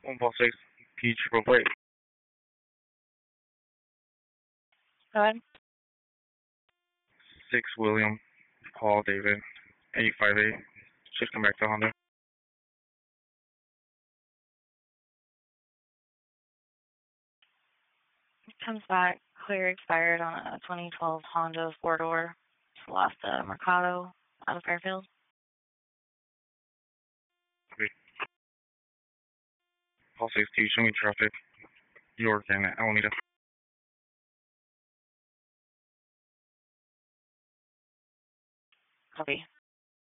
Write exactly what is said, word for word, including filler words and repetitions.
One four six, P triple plate. Go ahead. Six William, Paul David, eight five eight. Just come back to Honda. Comes back clear expired on a twenty twelve Honda four door. Lost the Mercado out of Fairfield. Okay. Paul six two, show me traffic. York and Alameda. Copy.